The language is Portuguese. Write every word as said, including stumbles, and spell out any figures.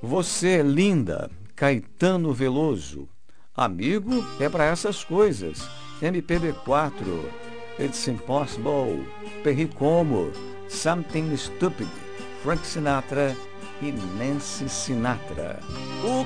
Você é linda, Caetano Veloso. Amigo é para essas coisas. M P B quatro, It's Impossible, Perry Como, Something Stupid, Frank Sinatra e Nancy Sinatra. O